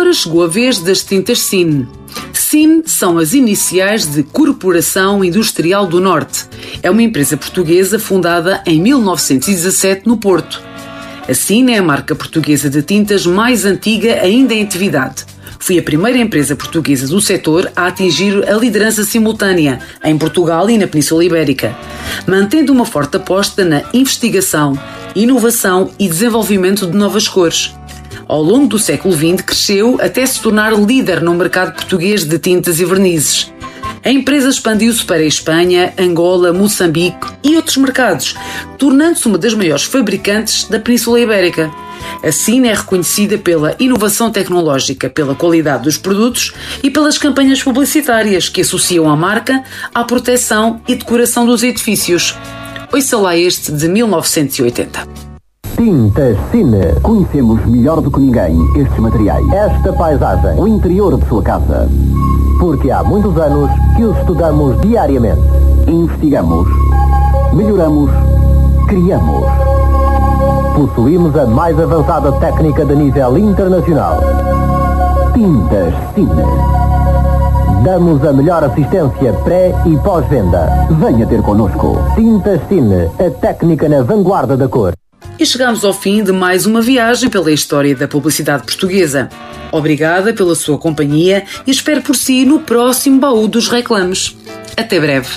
agora chegou a vez das tintas Cine. Cine são as iniciais de Corporação Industrial do Norte. É uma empresa portuguesa fundada em 1917 no Porto. A Cine é a marca portuguesa de tintas mais antiga ainda em atividade. Foi a primeira empresa portuguesa do setor a atingir a liderança simultânea em Portugal e na Península Ibérica, mantendo uma forte aposta na investigação, inovação e desenvolvimento de novas cores. Ao longo do século XX cresceu até se tornar líder no mercado português de tintas e vernizes. A empresa expandiu-se para a Espanha, Angola, Moçambique e outros mercados, tornando-se uma das maiores fabricantes da Península Ibérica. A Cine é reconhecida pela inovação tecnológica, pela qualidade dos produtos e pelas campanhas publicitárias que associam a marca à proteção e decoração dos edifícios. Ouça lá este de 1980. Tintas Cine. Conhecemos melhor do que ninguém estes materiais, esta paisagem, o interior de sua casa. Porque há muitos anos que os estudamos diariamente. Investigamos, melhoramos, criamos. Possuímos a mais avançada técnica de nível internacional. Tintas Cine. Damos a melhor assistência pré e pós-venda. Venha ter connosco. Tintas Cine, a técnica na vanguarda da cor. E chegamos ao fim de mais uma viagem pela história da publicidade portuguesa. Obrigada pela sua companhia e espero por si no próximo Baú dos Reclames. Até breve.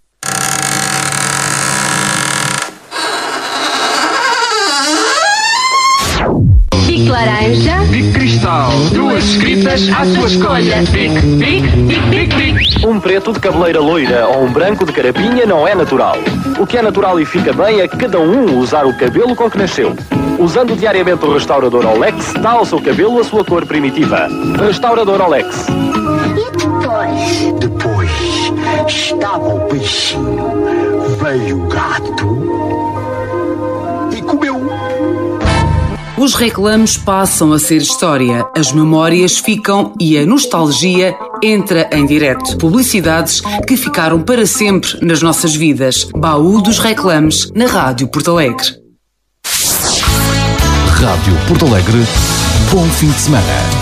Pique laranja. Pique cristal. Duas escritas à sua escolha. Pique, pique, pique, pique, pique. Um preto de cabeleira loira ou um branco de carapinha não é natural. O que é natural e fica bem é cada um usar o cabelo com que nasceu. Usando diariamente o restaurador Olex, dá ao seu cabelo a sua cor primitiva. Restaurador Olex. E depois? Depois estava o peixinho, veio o gato e comeu. Os reclames passam a ser história, as memórias ficam e a nostalgia entra em direto. Publicidades que ficaram para sempre nas nossas vidas. Baú dos Reclames, na Rádio Porto Alegre. Rádio Porto Alegre, bom fim de semana.